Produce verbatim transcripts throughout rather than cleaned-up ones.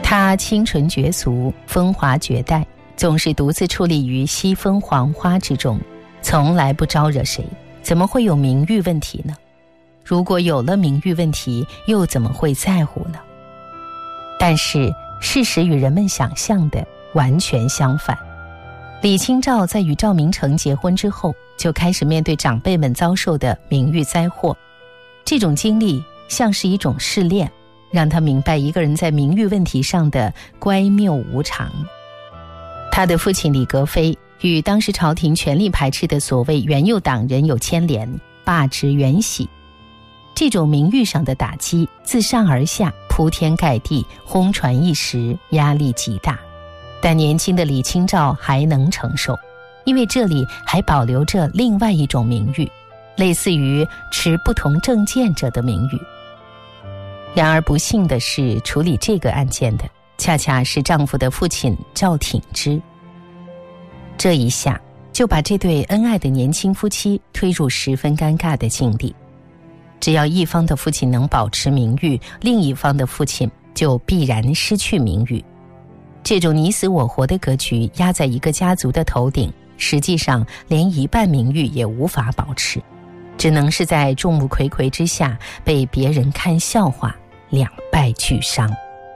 他清纯绝俗，风华绝代，总是独自矗立于西风黄花之中，从来不招惹谁，怎么会有名誉问题呢？如果有了名誉问题，又怎么会在乎呢？但是事实与人们想象的完全相反。李清照在与赵明诚结婚之后，就开始面对长辈们遭受的名誉灾祸。这种经历像是一种试炼，让他明白一个人在名誉问题上的乖谬无常。他的父亲李格非与当时朝廷全力排斥的所谓元佑党人有牵连，罢职元喜。这种名誉上的打击自上而下铺天盖地，轰传一时，压力极大。但年轻的李清照还能承受，因为这里还保留着另外一种名誉，类似于持不同政见者的名誉。然而不幸的是，处理这个案件的恰恰是丈夫的父亲赵挺之。这一下就把这对恩爱的年轻夫妻推入十分尴尬的境地。只要一方的父亲能保持名誉，另一方的父亲就必然失去名誉。这种你死我活的格局压在一个家族的头顶，实际上连一半名誉也无法保持，只能是在众目睽睽之下被别人看笑话，两败俱伤。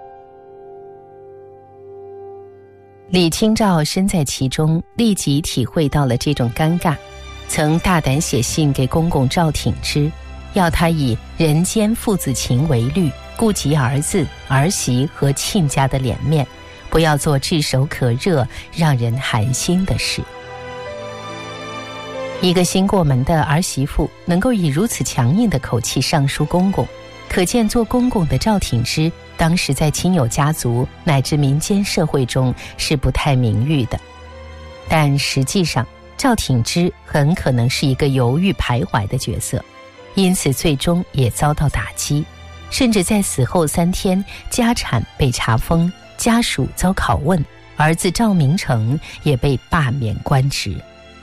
李清照身在其中，立即体会到了这种尴尬，曾大胆写信给公公赵挺之，要他以人间父子情为虑，顾及儿子、儿媳和亲家的脸面，不要做炙手可热、让人寒心的事。一个新过门的儿媳妇能够以如此强硬的口气上书公公，可见做公公的赵挺之当时在亲友家族乃至民间社会中是不太名誉的。但实际上赵挺之很可能是一个犹豫徘徊的角色，因此最终也遭到打击，甚至在死后三天家产被查封，家属遭拷问，儿子赵明诚也被罢免官职。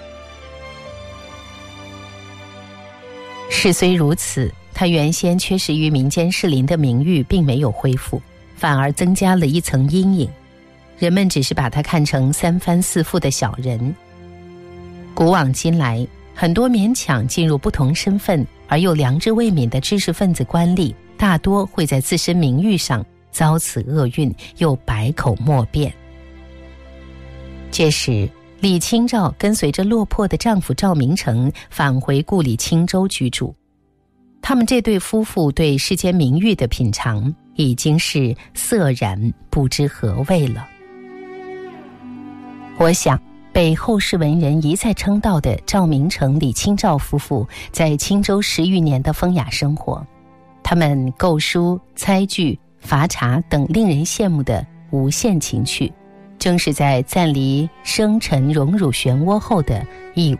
事虽如此，他原先缺失于民间士林的名誉并没有恢复，反而增加了一层阴影。人们只是把他看成三番四复的小人。古往今来，很多勉强进入不同身份而又良知未泯的知识分子官吏，大多会在自身名誉上遭此厄运，又百口莫辩。这时李清照跟随着落魄的丈夫赵明诚返回故里青州居住。他们这对夫妇对世间名誉的品尝已经是涩然不知何味了。我想被后世文人一再称道的赵明诚、李清照夫妇在青州十余年的风雅生活，他们构书、猜剧、伐茶等令人羡慕的无限情趣，正是在暂离生辰荣辱漩涡后的一